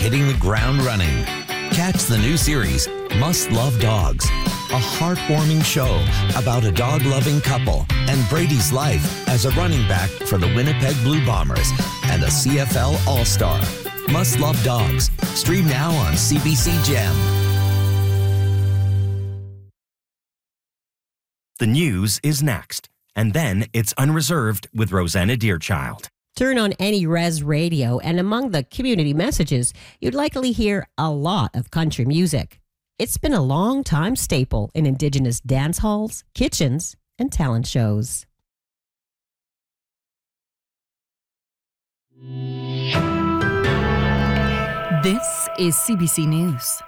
hitting the ground running. Catch the new series, Must Love Dogs, a heartwarming show about a dog-loving couple and Brady's life as a running back for the Winnipeg Blue Bombers and a CFL All-Star. Must Love Dogs. Stream now on CBC Gem. The news is next, and then it's Unreserved with Rosanna Deerchild. Turn on any res radio, and among the community messages, you'd likely hear a lot of country music. It's been a long-time staple in Indigenous dance halls, kitchens, and talent shows. This is CBC News.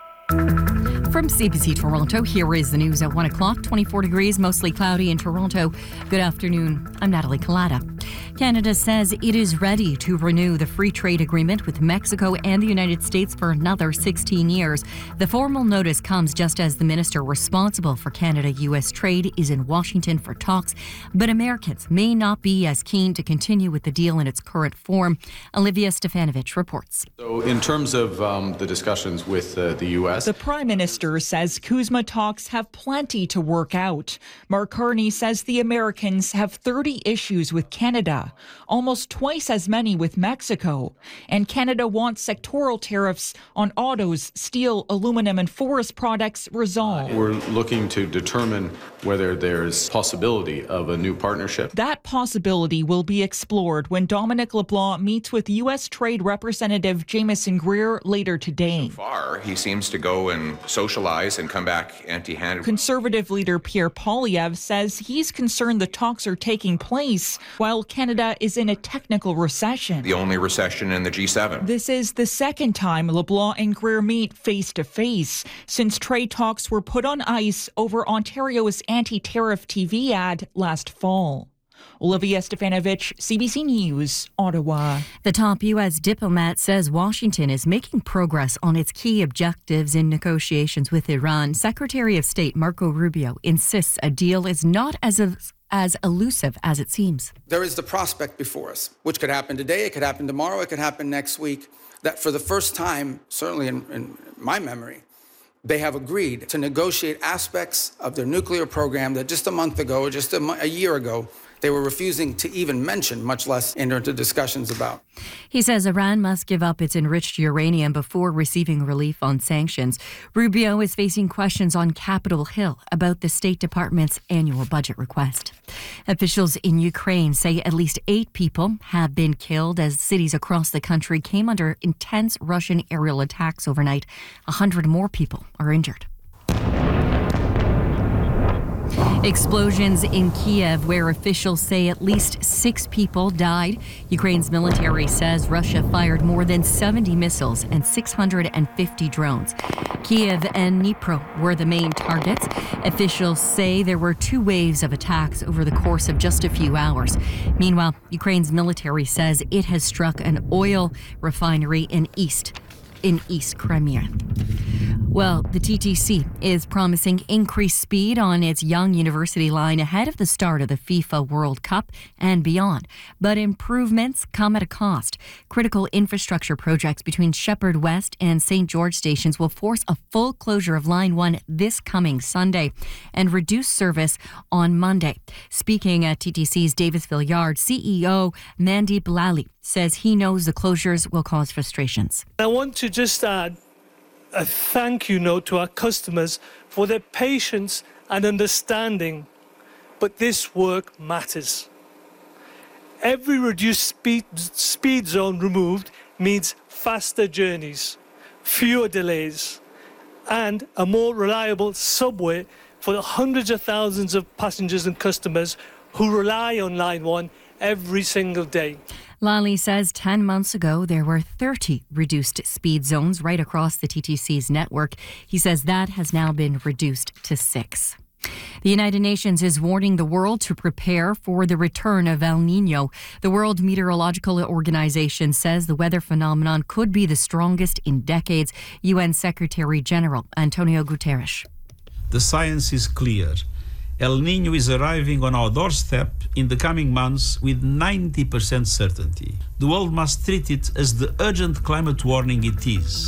From CBC Toronto, here is the news at 1 o'clock. 24 degrees, mostly cloudy in Toronto. Good afternoon. I'm Natalie Collada. Canada says it is ready to renew the free trade agreement with Mexico and the United States for another 16 years. The formal notice comes just as the minister responsible for Canada-U.S. trade is in Washington for talks, but Americans may not be as keen to continue with the deal in its current form. Olivia Stefanovich reports. So in terms of the discussions with the U.S., the Prime Minister says CUSMA talks have plenty to work out. Mark Carney says the Americans have 30 issues with Canada, almost twice as many with Mexico. And Canada wants sectoral tariffs on autos, steel, aluminum, and forest products resolved. We're looking to determine whether there's possibility of a new partnership. That possibility will be explored when Dominic LeBlanc meets with U.S. Trade Representative Jamieson Greer later today. So far, he seems to go and socialize and come back empty-handed. Conservative leader Pierre Poilievre says he's concerned the talks are taking place while Canada is in a technical recession. The only recession in the G7. This is the second time LeBlanc and Greer meet face-to-face since trade talks were put on ice over Ontario's anti-tariff TV ad last fall. Olivia Stefanovich, CBC News, Ottawa. The top U.S. diplomat says Washington is making progress on its key objectives in negotiations with Iran. Secretary of State Marco Rubio insists a deal is not as elusive as it seems. There is the prospect before us, which could happen today, it could happen tomorrow, it could happen next week, that for the first time, certainly in my memory, they have agreed to negotiate aspects of their nuclear program that just a month ago, or just a year ago, they were refusing to even mention, much less enter into discussions about. He says Iran must give up its enriched uranium before receiving relief on sanctions. Rubio is facing questions on Capitol Hill about the State Department's annual budget request. Officials in Ukraine say at least 8 people have been killed as cities across the country came under intense Russian aerial attacks overnight. 100 more people are injured. Explosions in Kiev, where officials say at least 6 people died. Ukraine's military says Russia fired more than 70 missiles and 650 drones. Kiev and Dnipro were the main targets. Officials say there were 2 waves of attacks over the course of just a few hours. Meanwhile, Ukraine's military says it has struck an oil refinery in East Crimea. Well, the TTC is promising increased speed on its Young University line ahead of the start of the FIFA World Cup and beyond. But improvements come at a cost. Critical infrastructure projects between Shepherd West and St. George stations will force a full closure of Line 1 this coming Sunday and reduce service on Monday. Speaking at TTC's Davisville Yard, CEO Mandeep Lally says he knows the closures will cause frustrations. I want to just add a thank you note to our customers for their patience and understanding, but this work matters. Every reduced speed zone removed means faster journeys, fewer delays, and a more reliable subway for the hundreds of thousands of passengers and customers who rely on Line 1 every single day. Lally says 10 months ago there were 30 reduced speed zones right across the TTC's network. He says that has now been reduced to 6. The United Nations is warning the world to prepare for the return of El Niño. The World Meteorological Organization says the weather phenomenon could be the strongest in decades. UN Secretary General Antonio Guterres. The science is clear. El Niño is arriving on our doorstep in the coming months with 90% certainty. The world must treat it as the urgent climate warning it is.